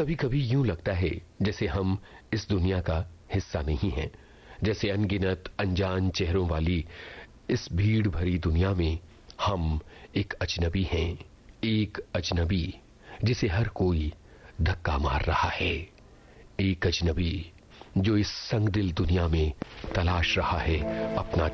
कभी कभी यूं लगता है जैसे हम इस दुनिया का हिस्सा नहीं हैं, जैसे अनगिनत अनजान चेहरों वाली इस भीड़ भरी दुनिया में हम एक अजनबी हैं, एक अजनबी जिसे हर कोई धक्का मार रहा है, एक अजनबी जो इस संगदिल दुनिया में तलाश रहा है अपना